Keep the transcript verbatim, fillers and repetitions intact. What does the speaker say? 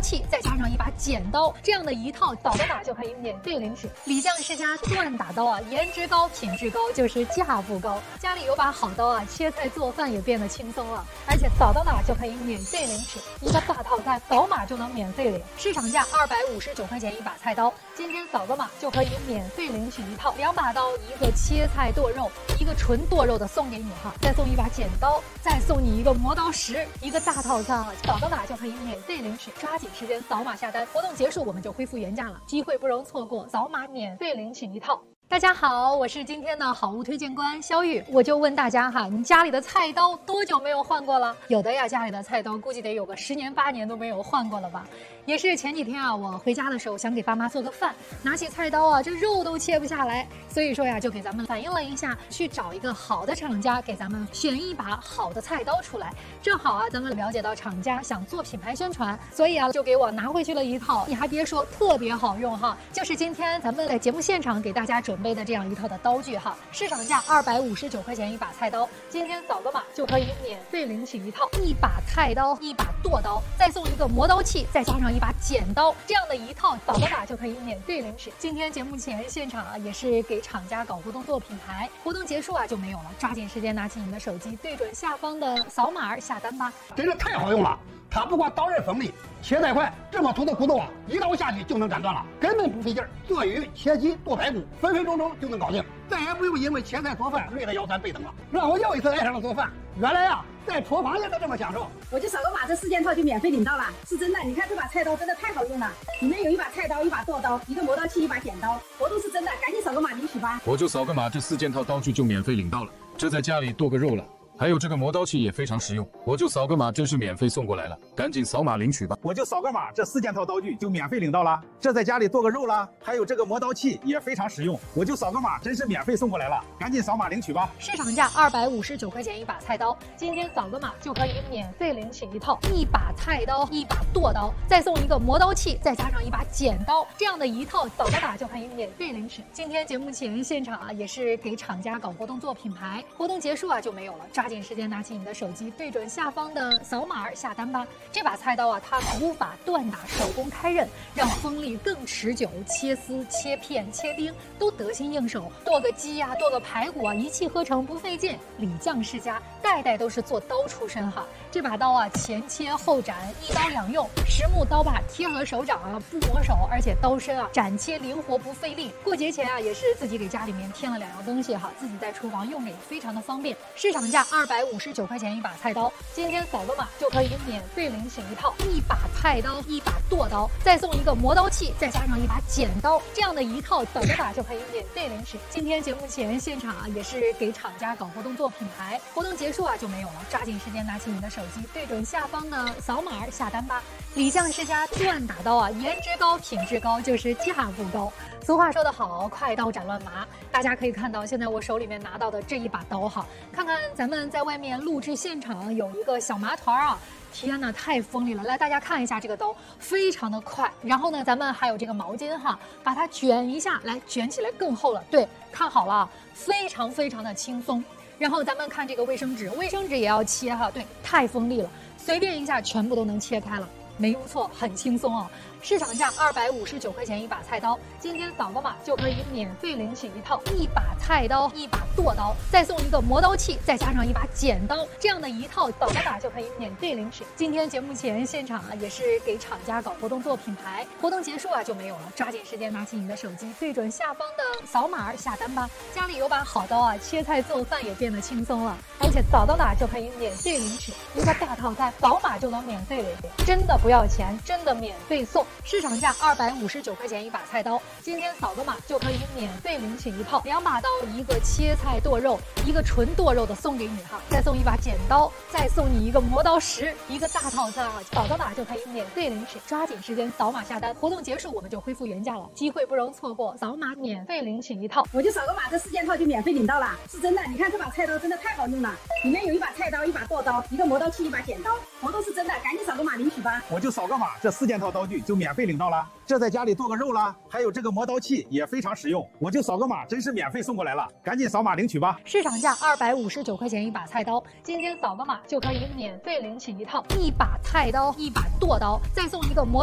器，再加上一把剪刀，这样的一套扫到哪就可以免费领取。李酱世家锻打刀啊，颜值高，品质高，就是价不高。家里有把好刀啊，切菜做饭也变得轻松了。而且扫到哪就可以免费领取一个大套餐，扫码就能免费领。市场价二百五十九块钱一把菜刀，今天扫个码就可以免费领取一套两把刀，一个切菜剁肉，一个纯剁肉的送给你哈，再送一把剪刀，再送你一个磨刀石，一个大套餐啊，扫到哪就可以免费领取。抓紧时间扫码下单，活动结束我们就恢复原价了，机会不容错过，扫码免费领取一套。大家好，我是今天的好物推荐官肖玉，我就问大家哈，你家里的菜刀多久没有换过了？有的呀，家里的菜刀估计得有个十年八年都没有换过了吧。也是前几天啊，我回家的时候想给爸妈做个饭，拿起菜刀啊，这肉都切不下来，所以说呀，就给咱们反映了一下，去找一个好的厂家给咱们选一把好的菜刀出来。正好啊，咱们了解到厂家想做品牌宣传，所以啊，就给我拿回去了一套，你还别说，特别好用哈，就是今天咱们在节目现场给大家准备的这样一套的刀具哈，市场价二百五十九块钱一把菜刀，今天扫个码就可以免费领取一套，一把菜刀，一把剁刀，再送一个磨刀器，再加上一把剪刀，这样的一套扫个码就可以免费领取。今天节目前现场啊，也是给厂家搞活动做品牌，活动结束啊就没有了，抓紧时间拿起你的手机，对准下方的扫码下单吧。 真是太好用了，它不光刀刃锋利，切菜快，这么粗的骨头啊，一刀下去就能斩断了，根本不费劲儿。做鱼、切鸡、剁排骨，分分钟钟就能搞定，再也不用因为切菜做饭累得腰酸背疼了，让我又一次爱上了做饭。原来呀、啊，在厨房也能这么享受。 我就扫个码，这四件套就免费领到了，是真的。你看这把菜刀真的太好用了，里面有一把菜刀，一把剁刀，一个磨刀器，一把剪刀，活动是真的，赶紧扫个码领取吧。 我就扫个码，这四件套刀具就免费领到了，这在家里剁个肉了。还有这个磨刀器也非常实用，我就扫个码，真是免费送过来了，赶紧扫码领取吧。 我就扫个码，这四件套刀具就免费领到了，这在家里剁个肉了。还有这个磨刀器也非常实用，我就扫个码，真是免费送过来了，赶紧扫码领取吧。 市场价二百五十九块钱一把菜刀，今天扫个码就可以免费领取一套一把菜刀，一把剁刀，再送一个磨刀器，再加上一把剪刀，这样的一套扫个码就可以免费领取。今天节目前现场啊，也是给厂家搞活动做品牌，活动结束啊就没有了，抓紧时间拿起你的手机，对准下方的扫码下单吧。这把菜刀啊，它古法锻打，手工开刃，让锋利更持久，切丝、切片、切丁都得心应手。剁个鸡呀、啊，剁个排骨啊，一气呵成，不费劲。李酱世家代代都是做刀出身哈。这把刀啊，前切后斩，一刀两用，实木刀把贴合手掌啊，不磨手，而且刀身啊斩切灵活，不费力。过节前啊，也是自己给家里面添了两样东西哈，自己在厨房用着也非常的方便。市场价二百五十九块钱一把菜刀，今天扫个码就可以免费领取一套一把菜刀，一把剁刀，再送一个磨刀器，再加上一把剪刀，这样的一套扫个码就可以免费领取。今天节目前现场啊，也是给厂家搞活动做品牌，活动结束啊就没有了，抓紧时间拿起你的手机，对准下方的扫码下单吧。李酱世家锻打刀啊，颜值高，品质高，就是价不高。俗话说得好，快刀斩乱麻。大家可以看到，现在我手里面拿到的这一把刀哈，看看咱们在外面录制现场有一个小麻团啊，天哪，太锋利了！来，大家看一下这个刀，非常的快。然后呢，咱们还有这个毛巾哈，把它卷一下，来卷起来更厚了。对，看好了，非常非常的轻松。然后咱们看这个卫生纸，卫生纸也要切哈，对，太锋利了，随便一下全部都能切开了。没有错，很轻松啊。市场价二百五十九块钱一把菜刀，今天扫个码就可以免费领取一套一把菜刀，一把剁刀，再送一个磨刀器，再加上一把剪刀，这样的一套扫个码就可以免费领取。今天节目前现场啊，也是给厂家搞活动做品牌，活动结束啊就没有了，抓紧时间拿起你的手机，对准下方的扫码下单吧。家里有把好刀啊，切菜做饭也变得轻松了，而且扫到哪就可以免费领取一个大套餐，扫码就能免费领，真的不要钱，真的免费送。市场价二百五十九块钱一把菜刀，今天扫个码就可以免费领取一套两把刀，一个切菜剁肉，一个纯剁肉的送给你哈，再送一把剪刀，再送你一个磨刀石，一个大套餐啊，扫个码就可以免费领取。抓紧时间扫码下单，活动结束我们就恢复原价了，机会不容错过，扫码免费领取一套。 我就扫个码，这四件套就免费领到了，是真的。你看这把菜刀真的太好用了，里面有一把菜刀，一把剁刀，一个磨刀器，一把剪刀，活动是真的，赶紧扫个码领取吧。 我就扫个码，这四件套刀具就免费领到了，这在家里剁个肉了。还有这个磨刀器也非常实用，我就扫个码，真是免费送过来了，赶紧扫码领取吧。 市场价二百五十九块钱一把菜刀，今天扫个码就可以免费领取一套一把菜刀，一把剁刀，再送一个磨